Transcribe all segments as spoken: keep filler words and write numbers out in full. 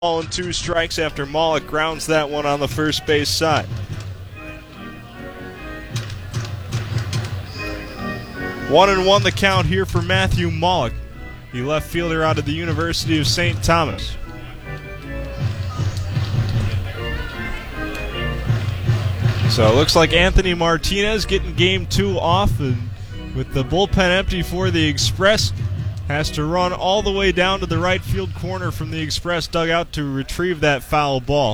Ball and two strikes after Maulik grounds that one on the first base side. One and one the count here for Matthew Maulik, the left fielder out of the University of Saint Thomas. So it looks like Anthony Martinez getting game two off, and with the bullpen empty for the Express, has to run all the way down to the right field corner from the Express dugout to retrieve that foul ball.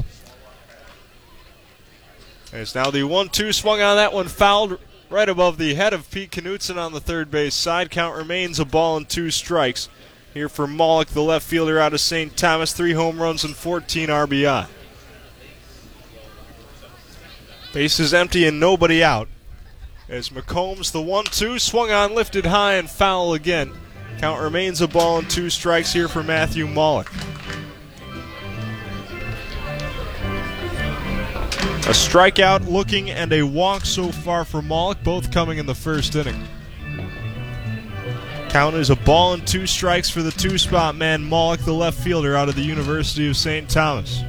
It's now the one two swung on that one, fouled right above the head of Pete Knutson on the third base side. Count remains a ball and two strikes here for Maulik, the left fielder out of Saint Thomas. Three home runs and fourteen R B I. Base is empty and nobody out as McCombs, the one two, swung on, lifted high, and foul again. Count remains a ball and two strikes here for Matthew Maulik. A strikeout looking and a walk so far for Maulik, both coming in the first inning. Count is a ball and two strikes for the two-spot man Maulik, the left fielder out of the University of Saint Thomas.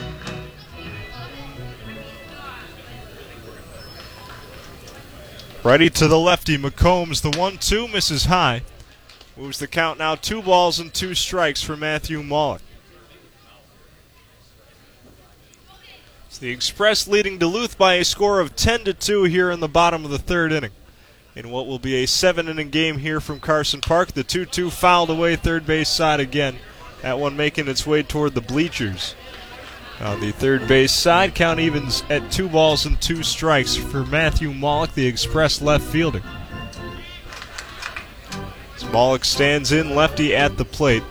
Ready to the lefty, McCombs, the one two, misses high. Moves the count now two balls and two strikes for Matthew Maulik. It's the Express leading Duluth by a score of ten to two here in the bottom of the third inning. In what will be a seven-inning game here from Carson Park, the two two fouled away third base side again. That one making its way toward the bleachers. On the third base side, count evens at two balls and two strikes for Matthew Maulik, the Express left fielder. Maulik stands in, lefty at the plate.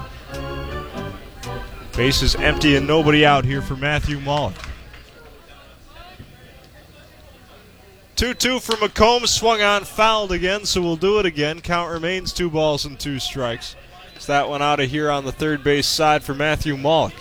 Base is empty and nobody out here for Matthew Maulik. two two for McCombs, swung on, fouled again, so we'll do it again. Count remains two balls and two strikes. It's that one out of here on the third base side for Matthew Maulik.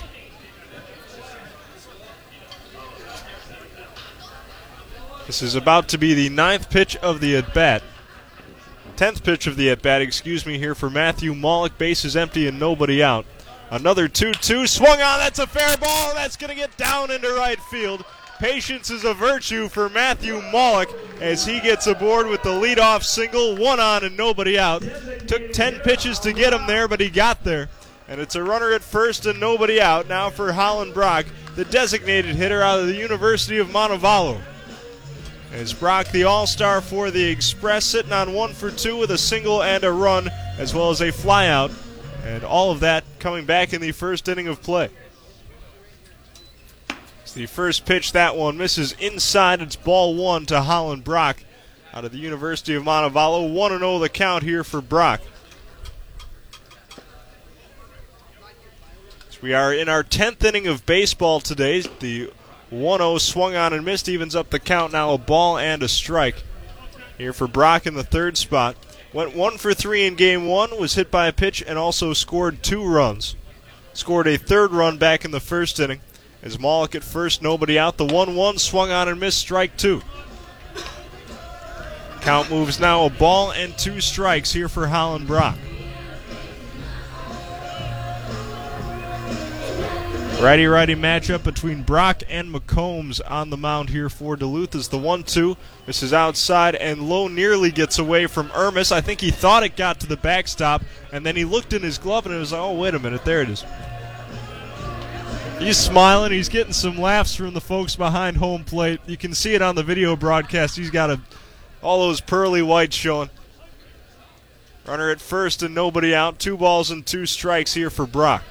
This is about to be the ninth pitch of the at-bat. tenth pitch of the at-bat, excuse me, here for Matthew Maulik. Base is empty and nobody out. Another two two, swung on, that's a fair ball, that's going to get down into right field. Patience is a virtue for Matthew Maulik as he gets aboard with the leadoff single, one on and nobody out. Took ten pitches to get him there, but he got there. And it's a runner at first and nobody out now for Holland Brock, the designated hitter out of the University of Montevallo. As Brock, the all-star for the Express, sitting on one for two with a single and a run, as well as a flyout. And all of that coming back in the first inning of play. It's the first pitch, that one misses inside. It's ball one to Holland Brock out of the University of Montevallo. one and oh the count here for Brock. So we are in our tenth inning of baseball today. The one oh swung on and missed, evens up the count now, a ball and a strike here for Brock in the third spot. Went one for three in game one, was hit by a pitch and also scored two runs. Scored a third run back in the first inning. As Maulik at first, nobody out. The one one swung on and missed, strike two. Count moves now a ball and two strikes here for Holland Brock. Righty-righty matchup between Brock and McCombs on the mound here for Duluth as the one two misses outside and low nearly gets away from Ermis. I think he thought it got to the backstop, and then he looked in his glove and it was like, oh, wait a minute, there it is. He's smiling. He's getting some laughs from the folks behind home plate. You can see it on the video broadcast. He's got a, all those pearly whites showing. Runner at first and nobody out. Two balls and two strikes here for Brock.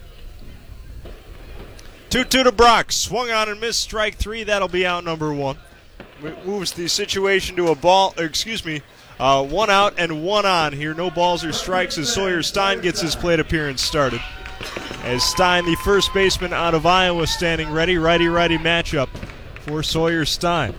two two to Brock. Swung on and missed, strike three. That'll be out number one. Moves the situation to a ball, or excuse me, uh, one out and one on here. No balls or strikes as Sawyer Stein gets his plate appearance started. As Stein, the first baseman out of Iowa, standing ready. Righty-righty matchup for Sawyer Stein.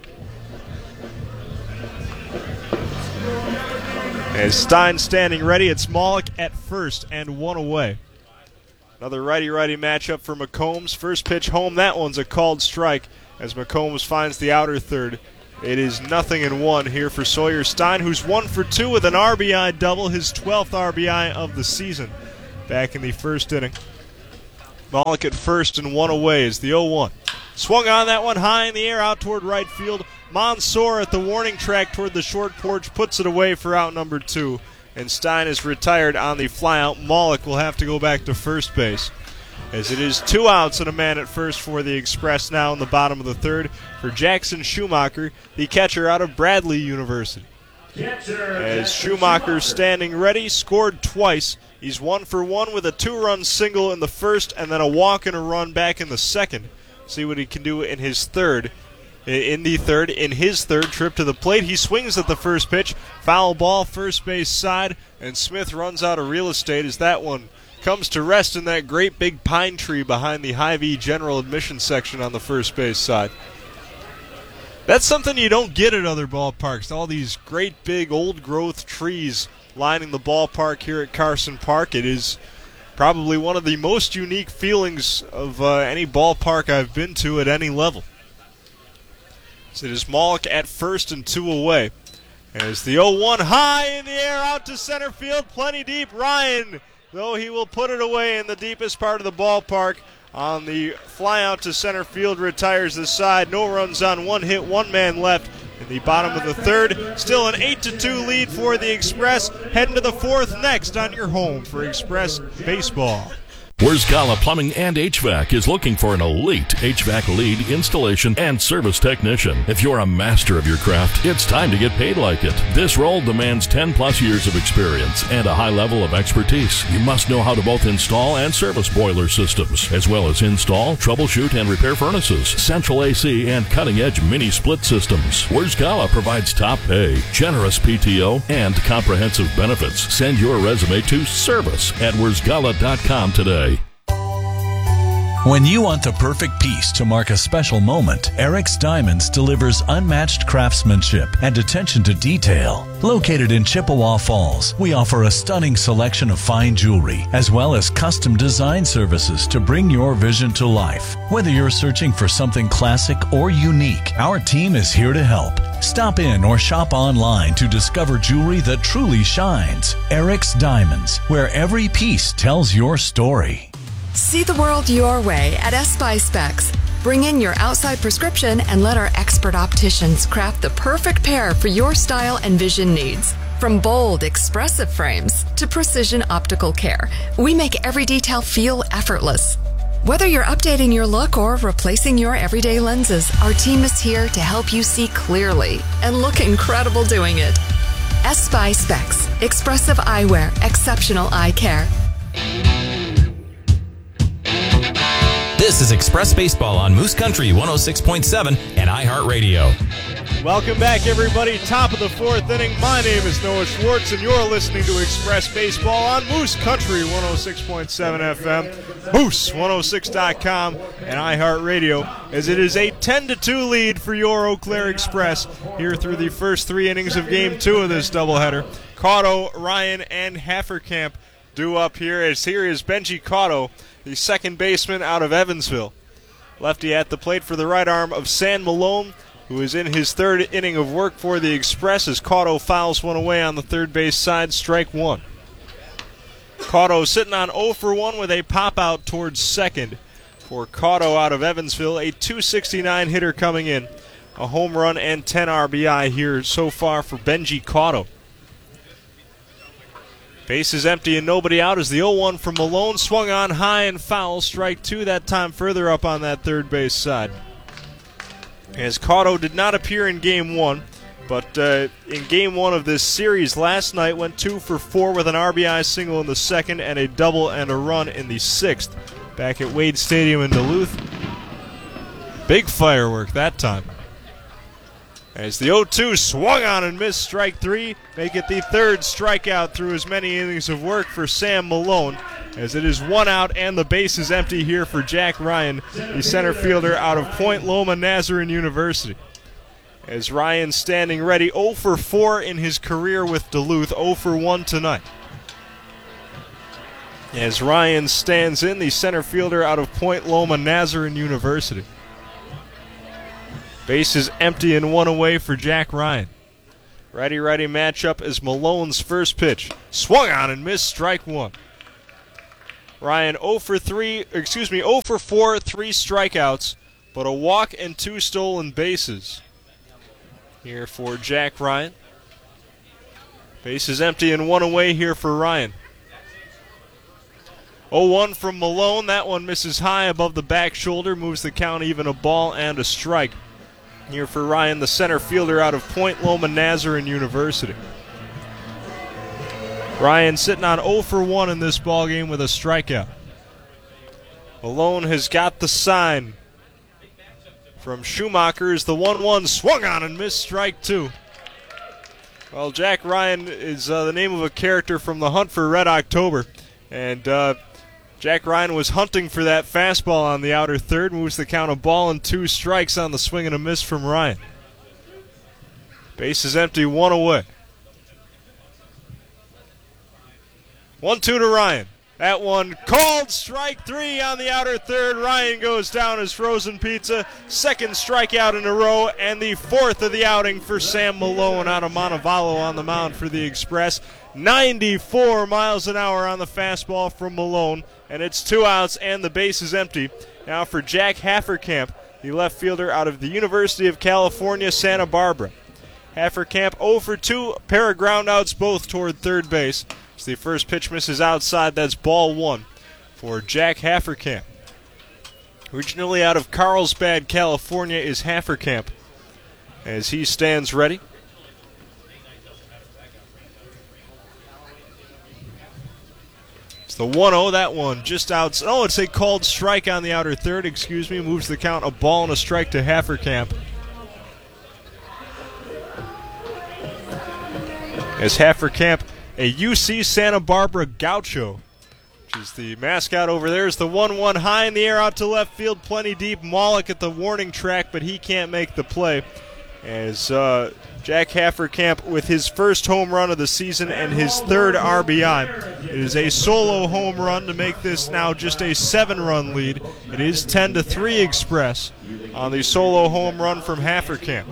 As Stein standing ready, it's Maulik at first and one away. Another righty-righty matchup for McCombs. First pitch home, that one's a called strike as McCombs finds the outer third. It is nothing and one here for Sawyer Stein, who's one for two with an R B I double, his twelfth R B I of the season back in the first inning. Malik at first and one away is the oh one. Swung on that one high in the air out toward right field. Mansour at the warning track toward the short porch puts it away for out number two. And Stein is retired on the flyout. Malik will have to go back to first base, as it is two outs and a man at first for the Express now in the bottom of the third for Jackson Schumacher, the catcher out of Bradley University. As Schumacher standing ready, scored twice. He's one for one with a two-run single in the first and then a walk and a run back in the second. See what he can do in his third. In the third, in his third trip to the plate, he swings at the first pitch. Foul ball, first base side, and Smith runs out of real estate as that one comes to rest in that great big pine tree behind the Hy-Vee general admission section on the first base side. That's something you don't get at other ballparks. All these great big old growth trees lining the ballpark here at Carson Park. It is probably one of the most unique feelings of uh, any ballpark I've been to at any level. So it is Malik at first and two away. As the oh one high in the air out to center field, plenty deep. Ryan, though, he will put it away in the deepest part of the ballpark. On the fly out to center field, retires the side. No runs on, one hit, one man left in the bottom of the third. Still an eight to two lead for the Express. Heading to the fourth next on your home for Express Baseball. Wurzgala Plumbing and H V A C is looking for an elite H V A C lead installation and service technician. If you're a master of your craft, it's time to get paid like it. This role demands ten plus years of experience and a high level of expertise. You must know how to both install and service boiler systems, as well as install, troubleshoot, and repair furnaces, central A C, and cutting-edge mini-split systems. Wurzgala provides top pay, generous P T O, and comprehensive benefits. Send your resume to service at wurzgala dot com today. When you want the perfect piece to mark a special moment, Eric's Diamonds delivers unmatched craftsmanship and attention to detail. Located in Chippewa Falls, we offer a stunning selection of fine jewelry, as well as custom design services to bring your vision to life. Whether you're searching for something classic or unique, our team is here to help. Stop in or shop online to discover jewelry that truly shines. Eric's Diamonds, where every piece tells your story. See the world your way at Espy Specs. Bring in your outside prescription and let our expert opticians craft the perfect pair for your style and vision needs. From bold, expressive frames to precision optical care, we make every detail feel effortless. Whether you're updating your look or replacing your everyday lenses, our team is here to help you see clearly and look incredible doing it. Espy Specs, expressive eyewear, exceptional eye care. This is Express Baseball on Moose Country one oh six point seven and iHeartRadio. Welcome back, everybody. Top of the fourth inning. My name is Noah Schwartz, and you're listening to Express Baseball on Moose Country one oh six point seven F M, Moose one oh six dot com, and iHeartRadio, as it is a ten to two lead for your Eau Claire Express here through the first three innings of Game two of this doubleheader. Cotto, Ryan, and Hafferkamp due up here, as here is Benji Cotto, the second baseman out of Evansville. Lefty at the plate for the right arm of San Malone, who is in his third inning of work for the Express, as Cotto fouls one away on the third base side, strike one. Cotto sitting on oh for one with a pop out towards second for Cotto out of Evansville, a two sixty-nine hitter coming in. A home run and ten R B I here so far for Benji Cotto. Base is empty and nobody out as the oh one from Malone swung on high and foul. Strike two, that time further up on that third base side. As Cotto did not appear in game one, but uh, in game one of this series last night went two for four with an R B I single in the second and a double and a run in the sixth back at Wade Stadium in Duluth. Big firework that time. As the oh two swung on and missed, strike three, make it the third strikeout through as many innings of work for Sam Malone, as it is one out and the base is empty here for Jack Ryan, the center fielder out of Point Loma Nazarene University. As Ryan standing ready, oh for four in his career with Duluth, oh for one tonight. As Ryan stands in, the center fielder out of Point Loma Nazarene University. Base is empty and one away for Jack Ryan. Righty-righty matchup is Malone's first pitch. Swung on and missed, strike one. Ryan oh for three, excuse me, oh for four, three strikeouts, but a walk and two stolen bases here for Jack Ryan. Bases empty and one away here for Ryan. oh one from Malone. That one misses high above the back shoulder, moves the count even, a ball and a strike here for Ryan, the center fielder out of Point Loma Nazarene University. Ryan sitting on oh for one in this ballgame with a strikeout. Malone has got the sign from Schumacher as the one one swung on and missed, strike two. Well, Jack Ryan is uh, the name of a character from The Hunt for Red October. And uh, Jack Ryan was hunting for that fastball on the outer third, moves the count, a ball and two strikes on the swing and a miss from Ryan. Base is empty, one away. one two to Ryan. That one called, strike three on the outer third. Ryan goes down as frozen pizza. Second strikeout in a row, and the fourth of the outing for Sam Malone out of Montevallo on the mound for the Express. ninety-four miles an hour on the fastball from Malone, and it's two outs and the base is empty. Now for Jack Hafferkamp, the left fielder out of the University of California, Santa Barbara. Hafferkamp oh for two, pair of groundouts, both toward third base. As the first pitch misses outside, that's ball one for Jack Hafferkamp. Originally out of Carlsbad, California is Hafferkamp as he stands ready. It's the one oh, that one just out. Oh, it's a called strike on the outer third, excuse me, moves the count, a ball and a strike to Hafferkamp. As Hafferkamp, a U C Santa Barbara Gaucho, which is the mascot over there, is the one one high in the air out to left field, plenty deep. Maulik at the warning track, but he can't make the play. As uh, Jack Hafferkamp with his first home run of the season and his third R B I. It is a solo home run to make this now just a seven-run lead. It is ten to three Express on the solo home run from Hafferkamp.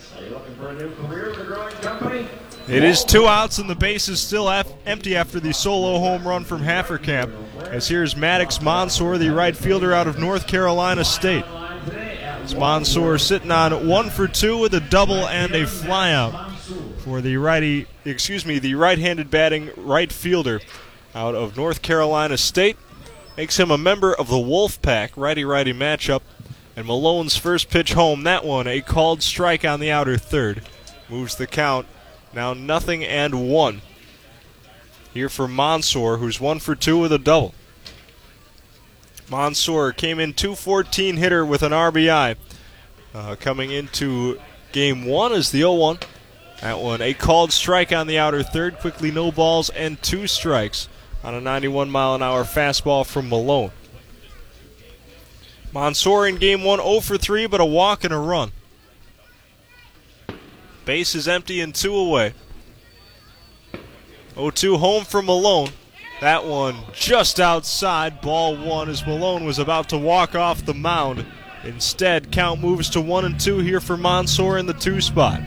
It is two outs and the base is still af- empty after the solo home run from Hafferkamp. As here's Maddox Mansour, the right fielder out of North Carolina State. It's Mansour sitting on one for two with a double and a flyout for the righty, excuse me, the right-handed batting right fielder out of North Carolina State. Makes him a member of the Wolf Pack righty-righty matchup. And Malone's first pitch home, that one, a called strike on the outer third. Moves the count. Now nothing and one. Here for Mansour, who's one for two with a double. Mansour came in two fourteen hitter with an R B I. Uh, coming into game one is the oh one. That one, a called strike on the outer third. Quickly no balls and two strikes on a ninety-one mile an hour fastball from Malone. Mansour in game one, oh for three, but a walk and a run. Base is empty and two away. oh two home for Malone. That one just outside, ball one, as Malone was about to walk off the mound. Instead, count moves to one and two here for Mansour in the two spot.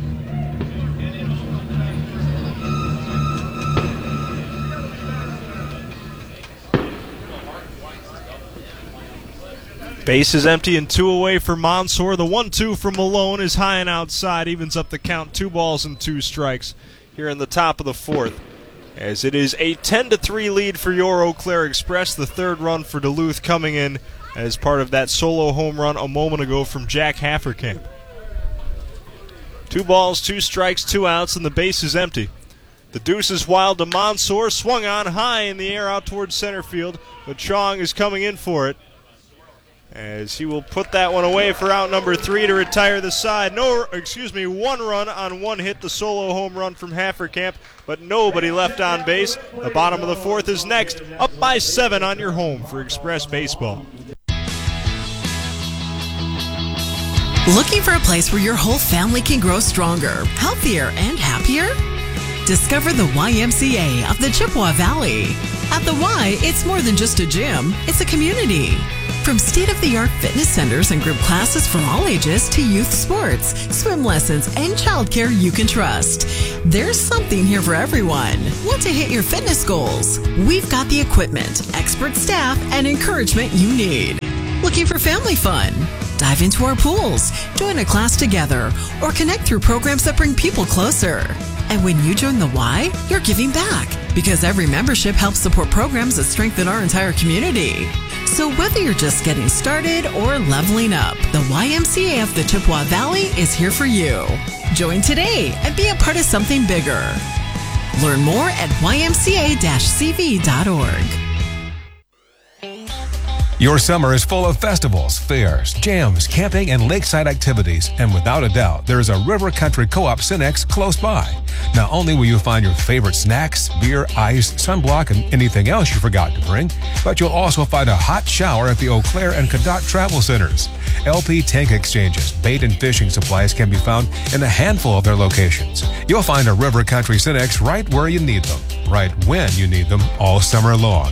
Base is empty and two away for Mansour. The one two from Malone is high and outside, evens up the count, two balls and two strikes here in the top of the fourth. As it is a ten to three lead for your Eau Claire Express, the third run for Duluth coming in as part of that solo home run a moment ago from Jack Hafferkamp. Two balls, two strikes, two outs, and the base is empty. The deuce is wild to Mansour, swung on high in the air out towards center field, but Chong is coming in for it, as he will put that one away for out number three to retire the side. No, excuse me, one run on one hit, the solo home run from Hafferkamp, but nobody left on base. The bottom of the fourth is next, up by seven on your home for Express Baseball. Looking for a place where your whole family can grow stronger, healthier, and happier? Discover the Y M C A of the Chippewa Valley. At the Y, it's more than just a gym, it's a community. From state-of-the-art fitness centers and group classes for all ages to youth sports, swim lessons, and childcare you can trust. There's something here for everyone. Want to hit your fitness goals? We've got the equipment, expert staff, and encouragement you need. Looking for family fun? Dive into our pools, join a class together, or connect through programs that bring people closer. And when you join the Y, you're giving back, because every membership helps support programs that strengthen our entire community. So whether you're just getting started or leveling up, the Y M C A of the Chippewa Valley is here for you. Join today and be a part of something bigger. Learn more at y m c a dash c v dot org. Your summer is full of festivals, fairs, jams, camping, and lakeside activities. And without a doubt, there is a River Country Co-op Cinex close by. Not only will you find your favorite snacks, beer, ice, sunblock, and anything else you forgot to bring, but you'll also find a hot shower at the Eau Claire and Cadott Travel Centers. L P tank exchanges, bait and fishing supplies can be found in a handful of their locations. You'll find a River Country Cinex right where you need them, right when you need them, all summer long.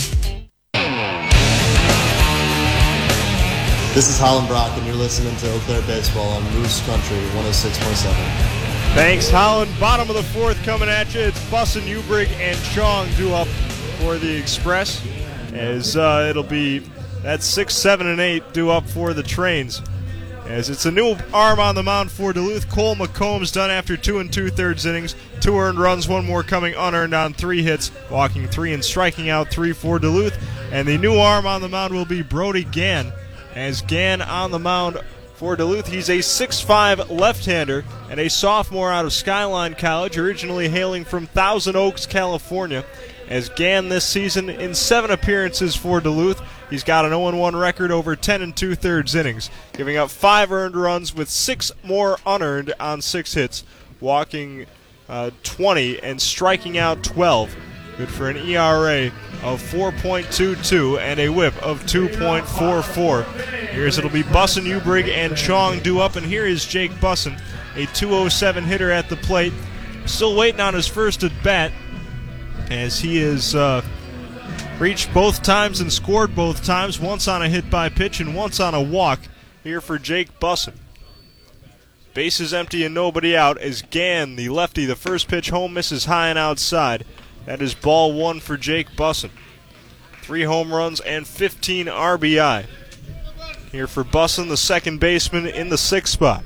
This is Holland Brock, and you're listening to Eau Claire Baseball on Moose Country one oh six point seven. Thanks, Holland. Bottom of the fourth coming at you. It's Bussin, Ubrig, and Chong due up for the Express. As uh, it'll be that's six, seven, and eight due up for the Trains. As it's a new arm on the mound for Duluth. Cole McCombs done after two and two-thirds innings. Two earned runs, one more coming unearned on three hits, walking three and striking out three for Duluth. And the new arm on the mound will be Brody Gann. As Gann on the mound for Duluth, he's a six five left-hander and a sophomore out of Skyline College, originally hailing from Thousand Oaks, California. As Gann this season in seven appearances for Duluth, he's got an oh and one record over ten and two-thirds innings, giving up five earned runs with six more unearned on six hits, walking uh, twenty and striking out twelve. Good for an E R A of four point two two and a whip of two point four four. Here's it'll be Bussin, Ubrig, and Chong due up, and here is Jake Bussin, a two oh seven hitter at the plate. Still waiting on his first at bat, as he has uh, reached both times and scored both times, once on a hit by pitch and once on a walk here for Jake Bussin. Bases empty and nobody out as Gann, the lefty, the first pitch home, misses high and outside. That is ball one for Jake Bussin. Three home runs and fifteen R B I. Here for Bussin, the second baseman in the sixth spot.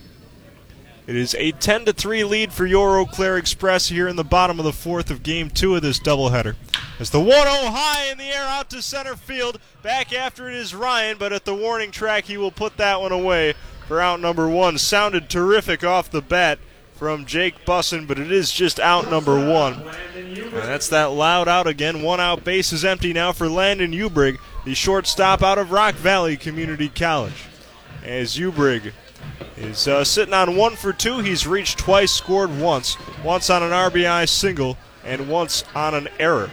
It is a ten to three lead for your Eau Claire Express here in the bottom of the fourth of game two of this doubleheader. As the one oh high in the air out to center field. Back after it is Ryan, but at the warning track he will put that one away for out number one. Sounded terrific off the bat from Jake Bussin, but it is just out number one. And that's that loud out again. One out, base is empty now for Landon Ubrig, the shortstop out of Rock Valley Community College. As Ubrig is uh, sitting on one for two, he's reached twice, scored once. Once on an R B I single and once on an error.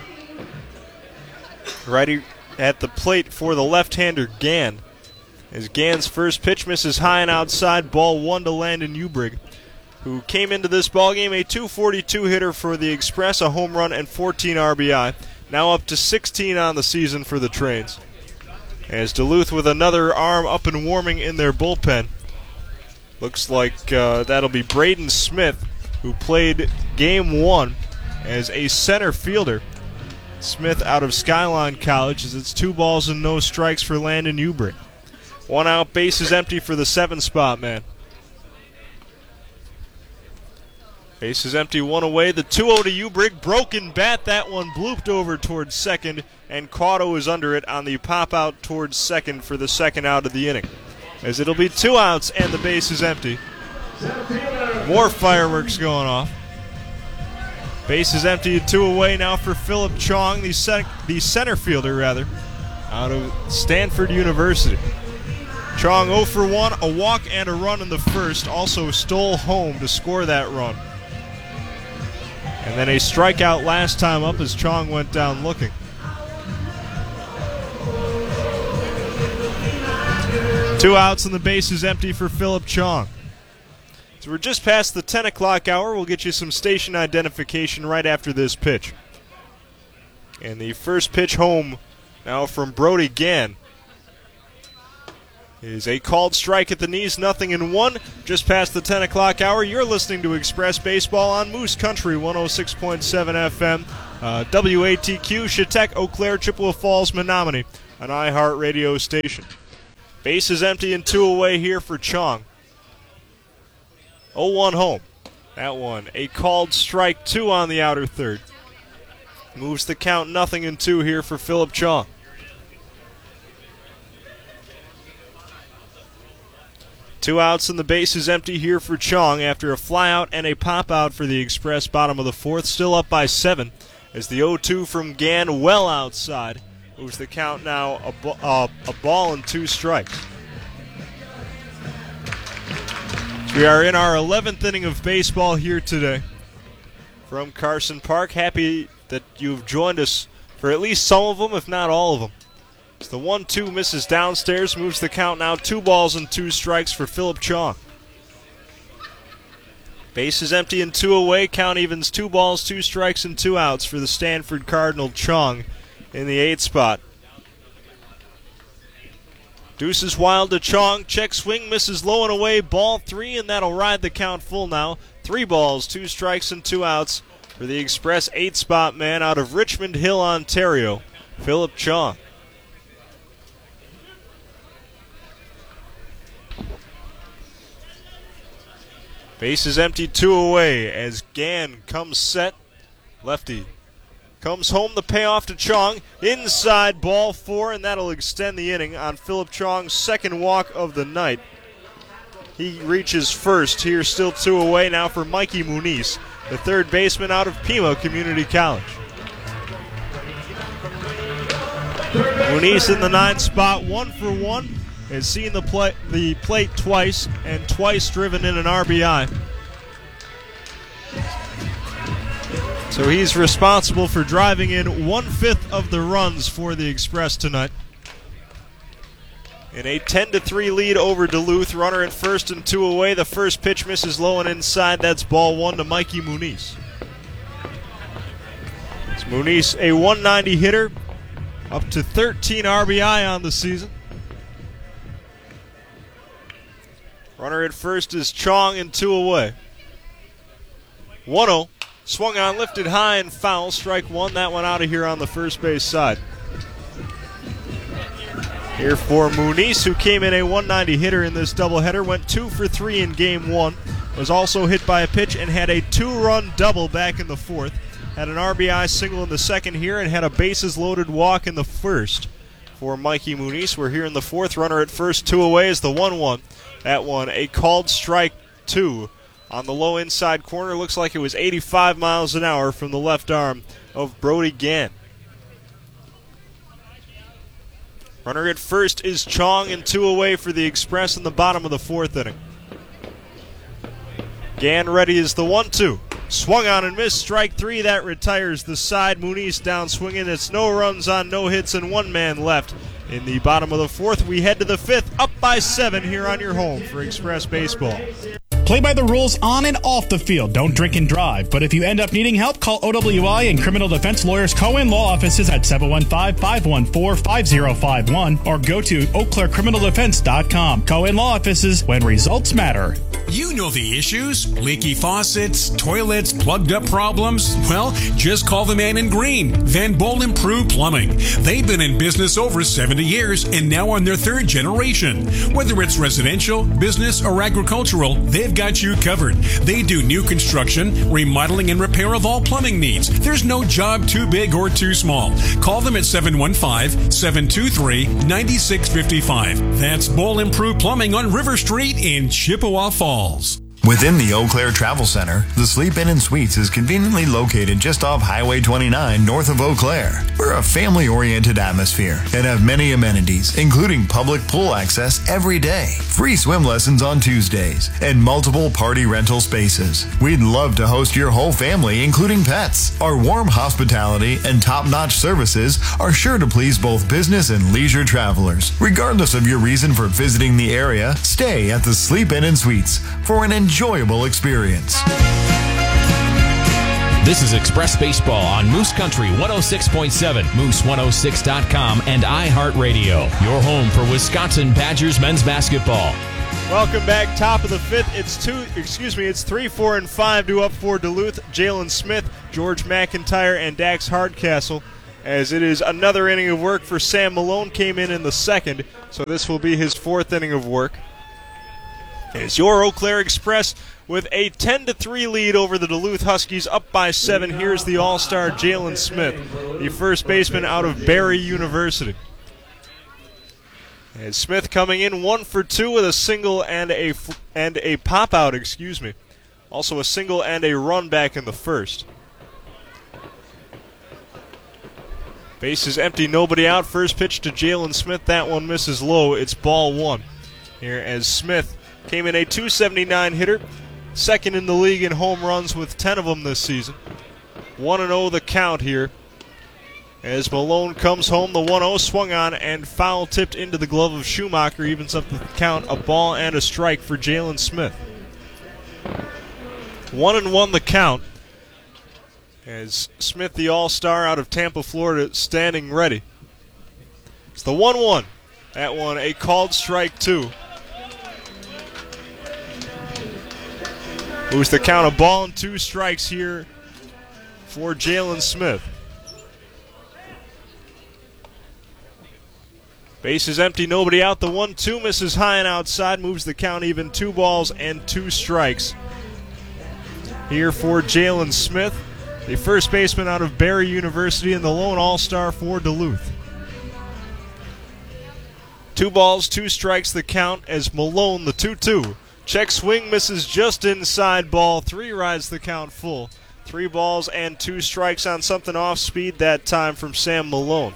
Righty at the plate for the left-hander Gann. As Gann's first pitch misses high and outside, ball one to Landon Ubrig, who came into this ballgame a two forty-two hitter for the Express, a home run and fourteen R B I. Now up to sixteen on the season for the Trains. As Duluth with another arm up and warming in their bullpen. Looks like uh, that'll be Braden Smith, who played game one as a center fielder. Smith out of Skyline College, as it's two balls and no strikes for Landon Ubrig. One out, base is empty for the seven spot man. Base is empty, one away. The two oh to Ubrig. Broken bat. That one blooped over towards second, and Cotto is under it on the pop out towards second for the second out of the inning. As it'll be two outs and the base is empty. More fireworks going off. Base is empty, two away now for Philip Chong, the, cent- the center fielder, rather, out of Stanford University. Chong oh for one, a walk and a run in the first. Also stole home to score that run. And then a strikeout last time up as Chong went down looking. Two outs and the base is empty for Philip Chong. So we're just past the ten o'clock hour. We'll get you some station identification right after this pitch. And the first pitch home now from Brody Gann. is a called strike at the knees, nothing in one. Just past the ten o'clock hour, you're listening to Express Baseball on Moose Country one oh six point seven F M, uh, W A T Q, Chetek, Eau Claire, Chippewa Falls, Menominee, an iHeart radio station. Base is empty and two away here for Chong. oh one home. That one, a called strike, two on the outer third. Moves the count, nothing in two here for Philip Chong. Two outs and the base is empty here for Chong after a flyout and a pop-out for the Express, bottom of the fourth. Still up by seven as the oh two from Gann well outside. Moves the count now a, b- uh, a ball and two strikes. We are in our eleventh inning of baseball here today from Carson Park. Happy that you've joined us for at least some of them, if not all of them. As the one two misses downstairs, moves the count now two balls and two strikes for Philip Chong. Base is empty and two away. Count evens two balls, two strikes, and two outs for the Stanford Cardinal. Chong in the eighth spot. Deuces wild to Chong. Check swing, misses low and away. Ball three, and that'll ride the count full now. Three balls, two strikes, and two outs for the Express eighth spot man out of Richmond Hill, Ontario, Philip Chong. Base is empty, two away as Gann comes set. Lefty comes home, the payoff to Chong. Inside, ball four, and that'll extend the inning on Philip Chong's second walk of the night. He reaches first here, still two away now for Mikey Muniz, the third baseman out of Pima Community College. Muniz in the ninth spot, one for one, has seen the, play, the plate twice and twice driven in an R B I. So he's responsible for driving in one-fifth of the runs for the Express tonight. In a ten to three lead over Duluth, runner at first and two away. The first pitch misses low and inside. That's ball one to Mikey Muniz. It's Muniz, a one ninety hitter, up to thirteen R B I on the season. Runner at first is Chong and two away. one oh. Swung on, lifted high and foul. Strike one. That one out of here on the first base side. Here for Muniz, who came in a one ninety hitter in this doubleheader. Went two for three in game one. Was also hit by a pitch and had a two-run double back in the fourth. Had an R B I single in the second here and had a bases-loaded walk in the first for Mikey Muniz. We're here in the fourth. Runner at first, two away is the one one. That one, a called strike two. On the low inside corner, looks like it was eighty-five miles an hour from the left arm of Brody Gann. Runner at first is Chong and two away for the Express in the bottom of the fourth inning. Gann ready is the one two. Swung on and missed, strike three. That retires the side. Muniz down swinging. It's no runs on, no hits, and one man left. In the bottom of the fourth, we head to the fifth, up by seven here on your home for Express Baseball. Play by the rules on and off the field. Don't drink and drive. But if you end up needing help, call O W I and Criminal Defense Lawyers Cohen Law Offices at seven one five, five one four, five zero five one or go to eau claire criminal defense dot com. Cohen Law Offices, when results matter. You know the issues. Leaky faucets, toilets, plugged up problems. Well, just call the man in green. Van Boll Improved Plumbing. They've been in business over seventy years and now on their third generation. Whether it's residential, business, or agricultural, they've got you covered. They do new construction, remodeling, and repair of all plumbing needs. There's no job too big or too small. Call them at seven one five, seven two three, nine six five five. That's Boll Improved Plumbing on River Street in Chippewa Falls. Within the Eau Claire Travel Center, the Sleep Inn and Suites is conveniently located just off Highway twenty-nine north of Eau Claire. We're a family-oriented atmosphere and have many amenities, including public pool access every day, free swim lessons on Tuesdays, and multiple party rental spaces. We'd love to host your whole family, including pets. Our warm hospitality and top-notch services are sure to please both business and leisure travelers. Regardless of your reason for visiting the area, stay at the Sleep Inn and Suites for an enjoyable experience. This is Express Baseball on Moose Country one oh six point seven, moose one oh six dot com, and iHeartRadio. Your home for Wisconsin Badgers men's basketball. Welcome back, top of the fifth. It's two, excuse me, it's three, four, and five due up for Duluth. Jalen Smith, George McIntyre, and Dax Hardcastle. As it is another inning of work for Sam Malone, came in in the second, so this will be his fourth inning of work. As your Eau Claire Express with a ten to three lead over the Duluth Huskies, up by seven. Here's the all-star Jalen Smith, the first baseman out of Barry University. And Smith coming in one for two with a single and a and a pop out, excuse me. Also a single and a run back in the first. Base is empty, nobody out. First pitch to Jalen Smith. That one misses low. It's ball one. Here as Smith came in a two seventy-nine hitter, second in the league in home runs with ten of them this season. one and oh the count here. As Malone comes home, the one oh swung on and foul tipped into the glove of Schumacher, evens up the count, a ball and a strike for Jalen Smith. One and one the count. As Smith, the all-star out of Tampa, Florida, standing ready. It's the one one. That one a called strike two. Moves the count, a ball and two strikes here for Jalen Smith. Base is empty, nobody out. The one two misses high and outside, moves the count even, two balls and two strikes here for Jalen Smith, the first baseman out of Barry University and the lone all-star for Duluth. Two balls, two strikes the count as Malone, the two two. Check swing, misses just inside, ball three, rides the count full. Three balls and two strikes on something off speed that time from Sam Malone.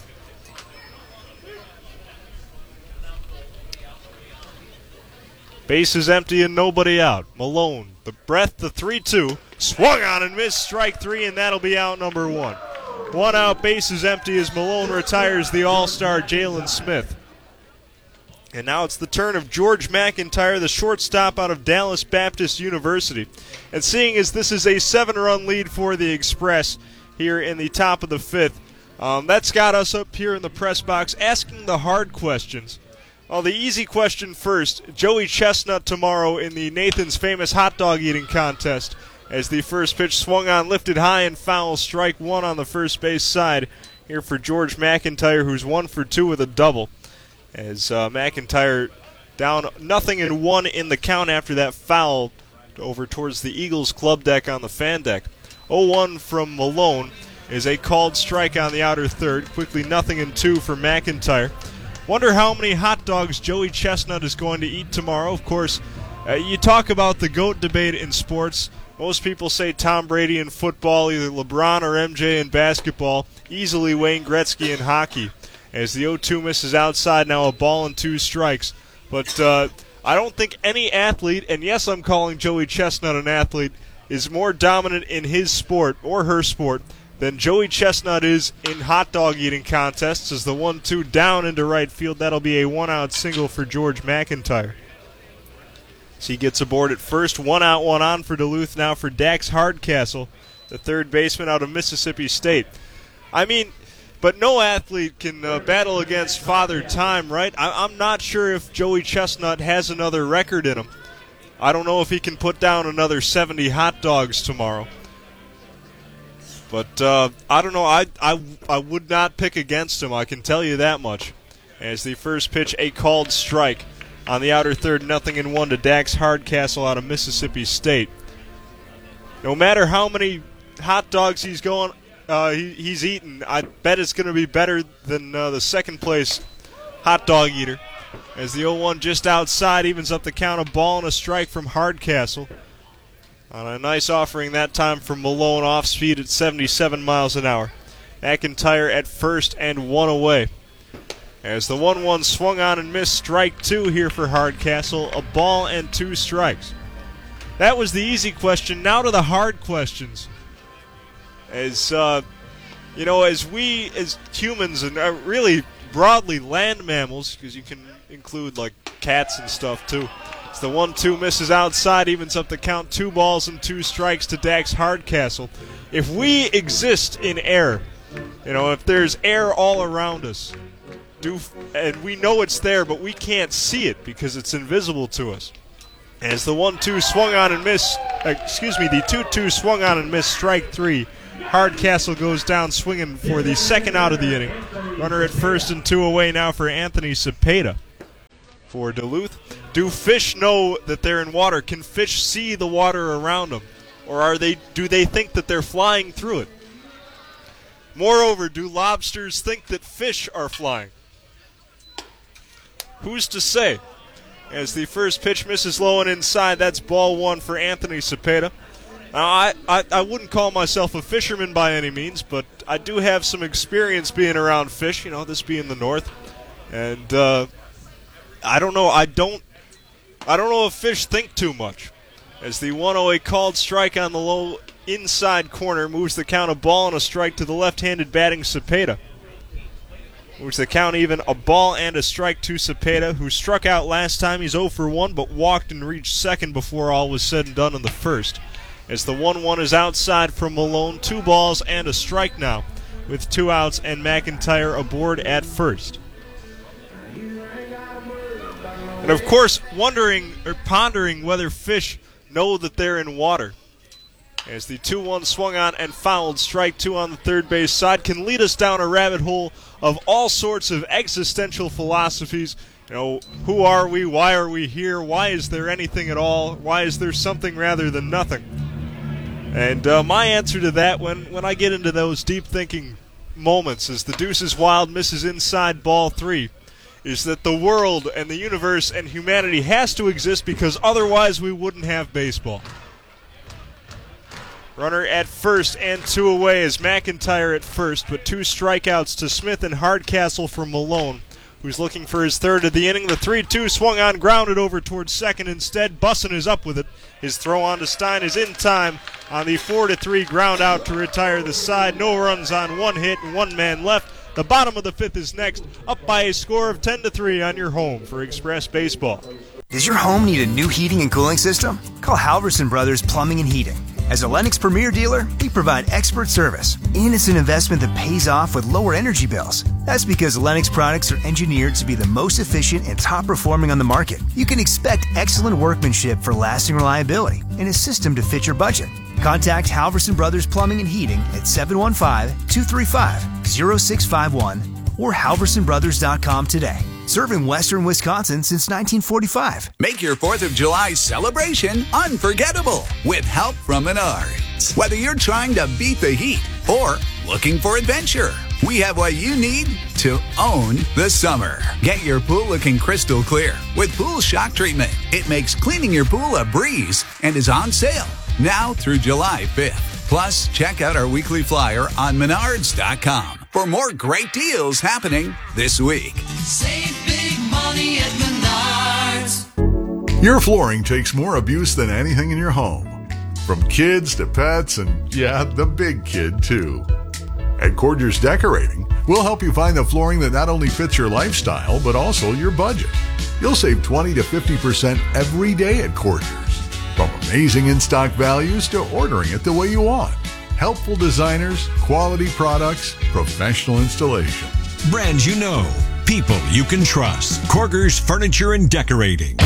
Base is empty and nobody out. Malone, the breath, the three two. Swung on and missed, strike three, and that'll be out number one. One out, base is empty as Malone retires the all-star Jalen Smith. And now it's the turn of George McIntyre, the shortstop out of Dallas Baptist University. And seeing as this is a seven-run lead for the Express here in the top of the fifth, um, that's got us up here in the press box asking the hard questions. Well, the easy question first. Joey Chestnut tomorrow in the Nathan's Famous Hot Dog Eating Contest as the first pitch swung on, lifted high and foul, strike one on the first base side here for George McIntyre, who's one for two with a double. As uh, McIntyre down nothing and one in the count after that foul over towards the Eagles club deck on the fan deck. oh one from Malone is a called strike on the outer third. Quickly nothing and two for McIntyre. Wonder how many hot dogs Joey Chestnut is going to eat tomorrow. Of course, uh, you talk about the GOAT debate in sports. Most people say Tom Brady in football, either LeBron or M J in basketball, easily Wayne Gretzky in hockey. As the oh two misses outside, now a ball and two strikes. But uh, I don't think any athlete, and yes, I'm calling Joey Chestnut an athlete, is more dominant in his sport or her sport than Joey Chestnut is in hot dog eating contests. As the one two down into right field, that'll be a one-out single for George McIntyre. So he gets aboard at first. One out, one on for Duluth now for Dax Hardcastle, the third baseman out of Mississippi State. I mean, but no athlete can uh, battle against Father Time, right? I- I'm not sure if Joey Chestnut has another record in him. I don't know if he can put down another seventy hot dogs tomorrow. But uh, I don't know. I, I, I would not pick against him, I can tell you that much. As the first pitch, a called strike on the outer third, nothing in one to Dax Hardcastle out of Mississippi State. No matter how many hot dogs he's going, uh, he, he's eaten, I bet it's going to be better than uh, the second place hot dog eater. As the oh one just outside evens up the count, a ball and a strike from Hardcastle. On a nice offering that time from Malone, off speed at seventy-seven miles an hour. McIntyre at first and one away. As the one one swung on and missed, strike two here for Hardcastle. A ball and two strikes. That was the easy question. Now to the hard questions. As, uh, you know, as we, as humans, and uh, really broadly land mammals, because you can include, like, cats and stuff, too. As the one two misses outside, evens up the count, two balls and two strikes to Dax Hardcastle. If we exist in air, you know, if there's air all around us, do and we know it's there, but we can't see it because it's invisible to us. As the one two swung on and missed, uh, excuse me, the two two swung on and missed, strike three. Hardcastle goes down swinging for the second out of the inning. Runner at first and two away now for Anthony Cepeda. For Duluth, do fish know that they're in water? Can fish see the water around them? Or are they? do they think that they're flying through it? Moreover, do lobsters think that fish are flying? Who's to say? As the first pitch misses low and inside, that's ball one for Anthony Cepeda. Now, I, I, I wouldn't call myself a fisherman by any means, but I do have some experience being around fish, you know, this being the north. And uh, I don't know, I don't I don't know if fish think too much. As the one oh a called strike on the low inside corner moves the count a ball and a strike to the left-handed batting Cepeda. Moves the count even, a ball and a strike to Cepeda, who struck out last time. He's oh for one, but walked and reached second before all was said and done in the first. As the one one is outside from Malone, two balls and a strike now, with two outs and McIntyre aboard at first. And of course, wondering or pondering whether fish know that they're in water. As the two one swung on and fouled, strike two on the third base side, can lead us down a rabbit hole of all sorts of existential philosophies. You know, who are we? Why are we here? Why is there anything at all? Why is there something rather than nothing? And uh, my answer to that, when, when I get into those deep thinking moments, as the deuce is wild, misses inside ball three, is that the world and the universe and humanity has to exist because otherwise we wouldn't have baseball. Runner at first and two away is McIntyre at first, but two strikeouts to Smith and Hardcastle for Malone, who's looking for his third of the inning. The three two swung on, grounded over towards second instead. Bussin is up with it. His throw on to Stein is in time on the four to three ground out to retire the side. No runs on one hit and one man left. The bottom of the fifth is next, up by a score of ten to three on your home for Express Baseball. Does your home need a new heating and cooling system? Call Halverson Brothers Plumbing and Heating. As a Lennox Premier dealer, we provide expert service, and it's an investment that pays off with lower energy bills. That's because Lennox products are engineered to be the most efficient and top performing on the market. You can expect excellent workmanship for lasting reliability and a system to fit your budget. Contact Halverson Brothers Plumbing and Heating at seven one five, two three five, zero six five one or halverson brothers dot com today. Serving Western Wisconsin since nineteen forty-five. Make your fourth of July celebration unforgettable with help from Menards. Whether you're trying to beat the heat or looking for adventure, we have what you need to own the summer. Get your pool looking crystal clear with Pool Shock Treatment. It makes cleaning your pool a breeze and is on sale now through July fifth. Plus, check out our weekly flyer on menards dot com for more great deals happening this week. Save big money at Menards. Your flooring takes more abuse than anything in your home. From kids to pets and, yeah, the big kid, too. At Cordier's Decorating, we'll help you find the flooring that not only fits your lifestyle, but also your budget. You'll save twenty to fifty percent every day at Cordier's. From amazing in-stock values to ordering it the way you want. Helpful designers, quality products, professional installation. Brands you know, people you can trust. Corgers Furniture and Decorating.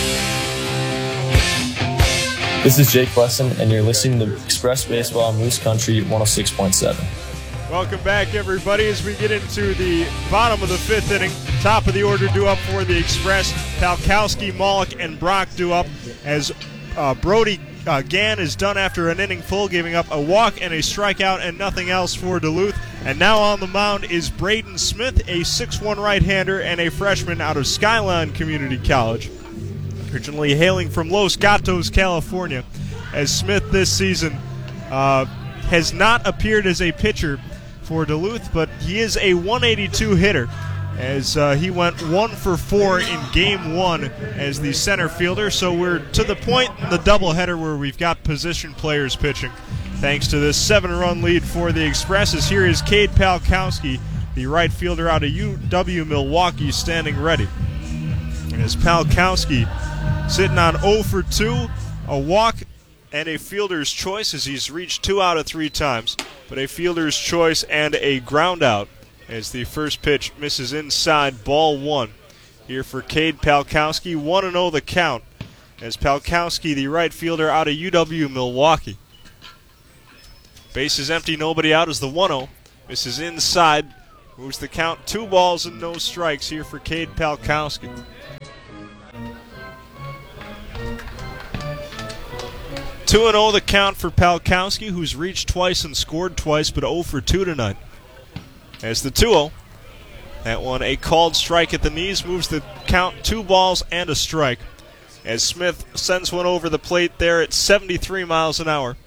This is Jake Wesson, and you're listening to Express Baseball on Moose Country one oh six point seven. Welcome back, everybody, as we get into the bottom of the fifth inning. Top of the order due up for the Express. Palkowski, Maulik, and Brock due up as uh, Brody uh, Gann is done after an inning full, giving up a walk and a strikeout and nothing else for Duluth. And now on the mound is Braden Smith, a six one right-hander and a freshman out of Skyline Community College, originally hailing from Los Gatos, California, as Smith this season uh, has not appeared as a pitcher for Duluth, but he is a one eighty-two hitter, as uh, he went one for four in game one as the center fielder. So we're to the point in the doubleheader where we've got position players pitching, thanks to this seven-run lead for the Express. As here is Cade Palkowski, the right fielder out of U W Milwaukee, standing ready. As Palkowski sitting on oh for two, a walk and a fielder's choice as he's reached two out of three times, but a fielder's choice and a ground out as the first pitch misses inside, ball one. Here for Cade Palkowski, one and oh the count as Palkowski, the right fielder out of U W Milwaukee. Base is empty, nobody out as the one oh. Misses inside, moves the count, two balls and no strikes here for Cade Palkowski. two and oh the count for Palkowski, who's reached twice and scored twice, but oh for two tonight. As the two oh, that one a called strike at the knees, moves the count, two balls and a strike. As Smith sends one over the plate there at seventy-three miles an hour.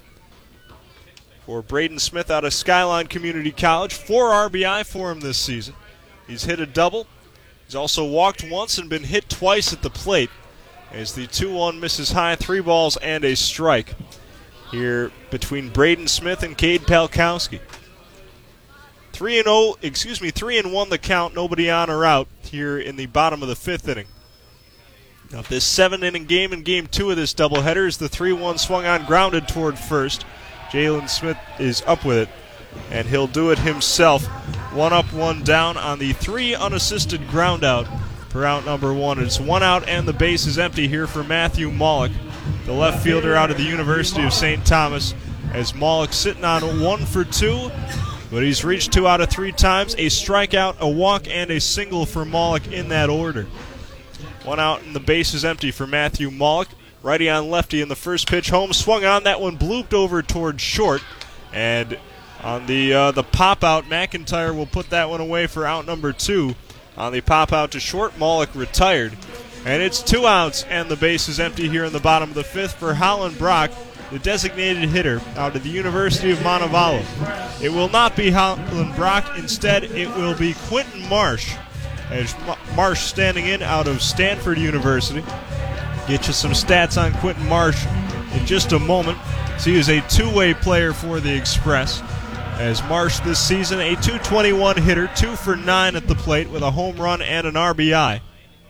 For Braden Smith out of Skyline Community College, four R B I for him this season. He's hit a double. He's also walked once and been hit twice at the plate. As the two one misses high, three balls and a strike here between Braden Smith and Cade Palkowski. Three and oh, excuse me, three and one the count, nobody on or out here in the bottom of the fifth inning. Now this seven-inning game in game two of this doubleheader is the three one swung on, grounded toward first. Jalen Smith is up with it, and he'll do it himself. One up, one down on the three unassisted ground out for out number one. It's one out and the base is empty here for Matthew Maulik, the left fielder out of the University of Saint Thomas, as Maulik sitting on one for two, but he's reached two out of three times. A strikeout, a walk, and a single for Maulik in that order. One out and the base is empty for Matthew Maulik. Righty on lefty in the first pitch. Home swung on. That one blooped over towards short. And on the uh, the pop out, McIntyre will put that one away for out number two. On the pop out to short, Maulik retired. And it's two outs and the base is empty here in the bottom of the fifth for Holland Brock, the designated hitter out of the University of Montevallo. It will not be Holland Brock. Instead, it will be Quentin Marsh. As Marsh standing in out of Stanford University. Get you some stats on Quentin Marsh in just a moment. So he is a two-way player for the Express. As Marsh this season, a two twenty-one hitter, two for nine at the plate with a home run and an R B I.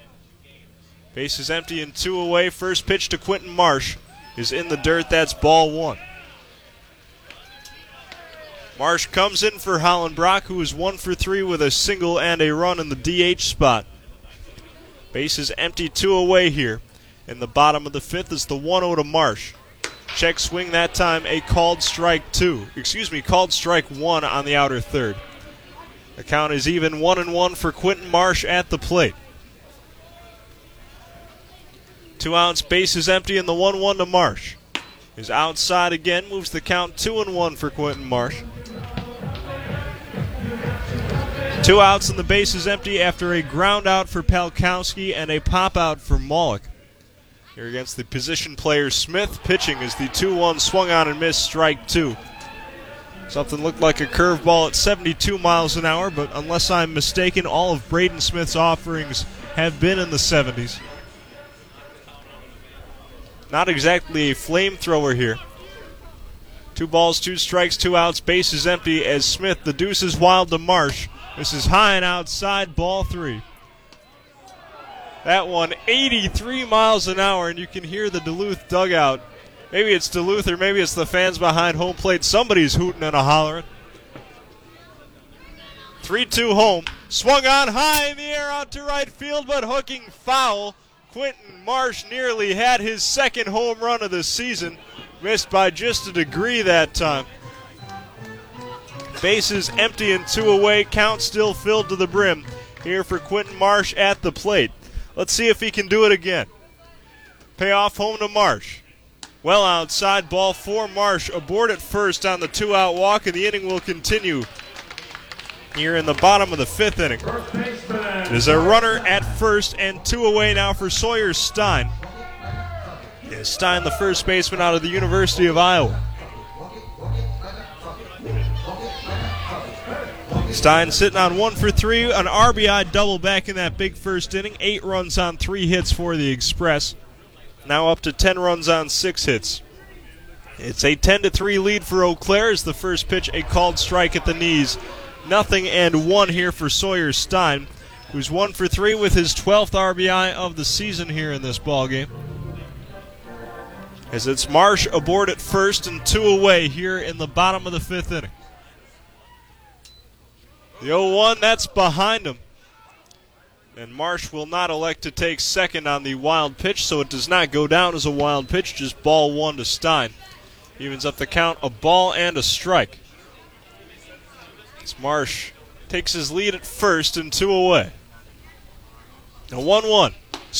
Base is empty and two away. First pitch to Quentin Marsh is in the dirt. That's ball one. Marsh comes in for Holland Brock, who is one for three with a single and a run in the D H spot. Base is empty, two away here. In the bottom of the fifth is the one oh to Marsh. Check swing that time, a called strike two. Excuse me, called strike one on the outer third. The count is even one and one for Quentin Marsh at the plate. Two outs, base is empty, and the one one to Marsh is outside again, moves the count two and one for Quentin Marsh. Two outs and the base is empty after a ground out for Palkowski and a pop out for Maulik. Here against the position player Smith, pitching is the two one swung on and missed, strike two. Something looked like a curveball at seventy-two miles an hour, but unless I'm mistaken, all of Braden Smith's offerings have been in the seventies. Not exactly a flamethrower here. Two balls, two strikes, two outs, base is empty as Smith, the deuce is wild to Marsh. This is high and outside, ball three. That one eighty-three miles an hour, and you can hear the Duluth dugout. Maybe it's Duluth or maybe it's the fans behind home plate. Somebody's hooting and a hollering. three two home. Swung on high in the air out to right field, but hooking foul. Quentin Marsh nearly had his second home run of the season. Missed by just a degree that time. Bases empty and two away. Count still filled to the brim here for Quentin Marsh at the plate. Let's see if he can do it again. Payoff home to Marsh. Well outside, ball four. Marsh aboard at first on the two-out walk, and the inning will continue here in the bottom of the fifth inning. There's a runner at first and two away now for Sawyer Stein. Yeah, Stein, the first baseman out of the University of Iowa. Stein sitting on one for three, an R B I double back in that big first inning. Eight runs on three hits for the Express. Now up to ten runs on six hits. It's a ten to three lead for Eau Claire as the first pitch, a called strike at the knees. Nothing and one here for Sawyer Stein. who's one for three with his twelfth R B I of the season here in this ballgame. As it's Marsh aboard at first and two away here in the bottom of the fifth inning. The oh one, that's behind him. And Marsh will not elect to take second on the wild pitch, so it does not go down as a wild pitch, just ball one to Stein. Evens up the count, a ball and a strike. As Marsh takes his lead at first and two away. A one one.